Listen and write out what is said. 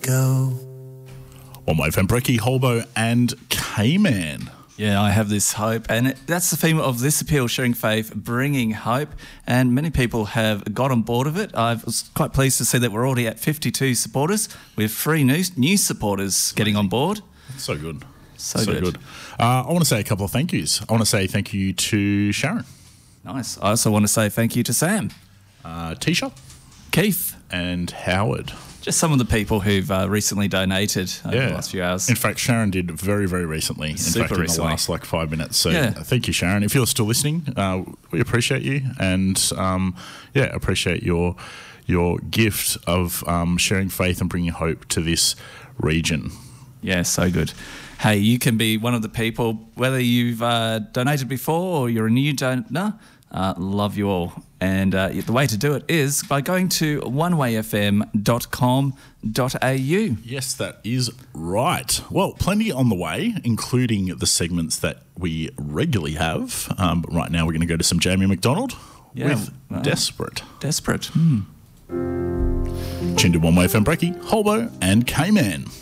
Go. On my friend Brecky, Holbo and K-Man. Yeah, I have this hope, and that's the theme of this appeal, Sharing Faith, bringing hope, and many people have got on board of it. I was quite pleased to see that we're already at 52 supporters, with 3 new supporters getting on board. So good. So good. I want to say a couple of thank yous. I want to say thank you to Sharon. Nice. I also want to say thank you to Sam. Tisha. Keith. And Howard. Just some of the people who've recently donated over the last few hours. In fact, Sharon did very, very recently. In the last 5 minutes. So thank you, Sharon. If you're still listening, we appreciate you and appreciate your gift of sharing faith and bringing hope to this region. Yeah, so good. Hey, you can be one of the people, whether you've donated before or you're a new donor, love you all. And the way to do it is by going to onewayfm.com.au. Yes, that is right. Well, plenty on the way, including the segments that we regularly have. But right now we're going to go to some Jamie McDonald with Desperate. Desperate. Tuned to One Way FM, Brecky, Holbo and K-Man.